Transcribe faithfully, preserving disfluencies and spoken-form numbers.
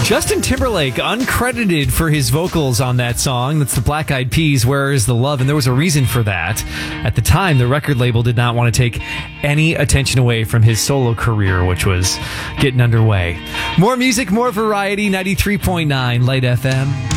Justin Timberlake, uncredited for his vocals on that song. That's the Black Eyed Peas, Where Is the Love? And there was a reason for that. At the time, the record label did not want to take any attention away from his solo career, which was getting underway. More music, more variety, ninety-three point nine Light F M.